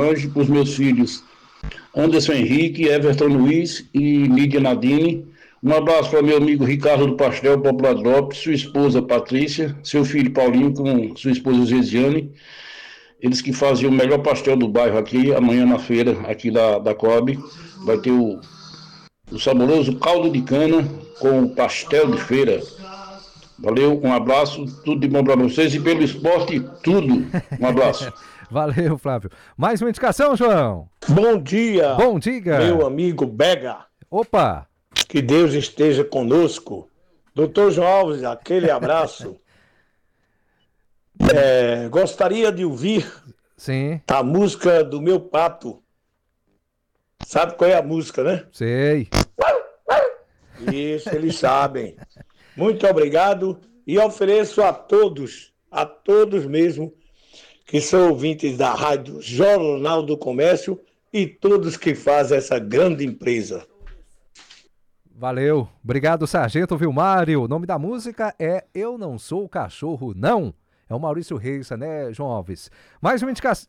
Solange, para os meus filhos Anderson Henrique, Everton Luiz e Lídia Nadine. Um abraço para meu amigo Ricardo do Pastel, Populadrópolis, sua esposa Patrícia, seu filho Paulinho com sua esposa Gesiane. Eles que fazem o melhor pastel do bairro aqui, amanhã na feira aqui da Coab. Vai ter o saboroso caldo de cana com o pastel de feira. Valeu, um abraço, tudo de bom para vocês e pelo esporte, tudo. Um abraço. Valeu, Flávio. Mais uma indicação, João? Bom dia. Bom dia. Meu amigo Bega. Opa. Que Deus esteja conosco. Doutor João Alves, aquele abraço. Gostaria de ouvir Sim. a música do meu pato. Sabe qual é a música, né? Sei. Isso, eles sabem. Muito obrigado e ofereço a todos mesmo, que são ouvintes da Rádio Jornal do Comércio e todos que fazem essa grande empresa. Valeu. Obrigado, Sargento Vilmário. O nome da música é Eu Não Sou o Cachorro, Não. É o Maurício Reis, né, João Alves? Mais uma indicação.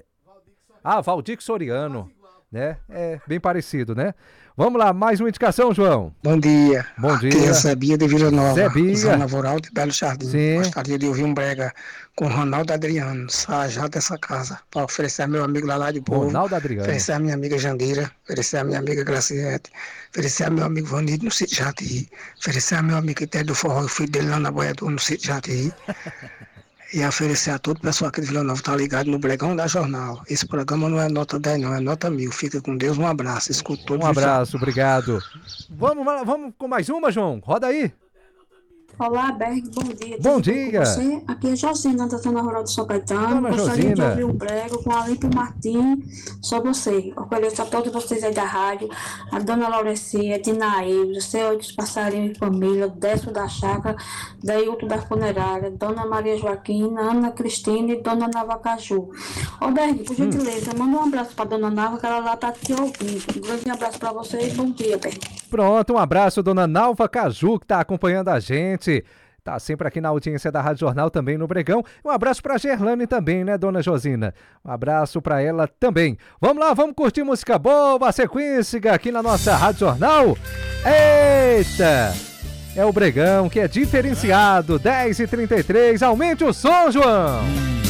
Valdir Soriano, né? É bem parecido, né? Vamos lá, mais uma indicação, João. Bom dia. Bom dia. Aqui é Zebia de Vila Nova. Zebia. Zona Rural de Belo Jardim. Sim. Gostaria de ouvir um brega com Ronaldo Adriano, já dessa casa, para oferecer a meu amigo lá de Povo. Ronaldo Adriano. Oferecer a minha amiga Jandira, oferecer a minha amiga Graciete, oferecer a meu amigo Vanito no sítio Jati, oferecer a meu amigo Ité do Forró, o filho dele lá na Boiador no sítio Jati. E oferecer a todo o pessoal aqui de Vila Nova, tá ligado no Bregão da Jornal. Esse programa não é nota 10 não, é nota 1000. Fica com Deus, um abraço, escuta todos. Um abraço, obrigado. Vamos com mais uma, João, roda aí. Olá, Berg, bom dia. Bom dia. Você? Aqui é Josina, da Zona Rural de São Caetano. Dona Gostaria de Josina. ouvir um prego com a Alipe Martim, só você. Ofereço a todos vocês aí da rádio, a Dona Laurencia, Dinaí, o Senhor dos Passarinhos e Família, o Décio da Chácara, Dailton da Funerária, Dona Maria Joaquina, Ana Cristina e Dona Nava Caju. Ô, Berg, por gentileza, manda um abraço pra Dona Nava, que ela lá tá te ouvindo. Um grande abraço pra vocês, bom dia, Berg. Pronto, um abraço, Dona Nalva Caju, que tá acompanhando a gente. Tá sempre aqui na audiência da Rádio Jornal, também no Bregão. Um abraço pra Gerlane também, né, Dona Josina? Um abraço pra ela também. Vamos lá, vamos curtir música boa, a sequência aqui na nossa Rádio Jornal. Eita! É o Bregão, que é diferenciado, 10h33. Aumente o som, João!